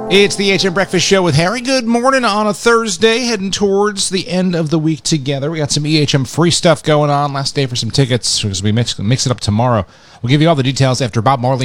It's the HM Breakfast Show with Harry. Good morning on a Thursday, heading towards the end of the week together. We got some EHM free stuff going on. Last day for some tickets because we mix it up tomorrow. We'll give you all the details after Bob Marley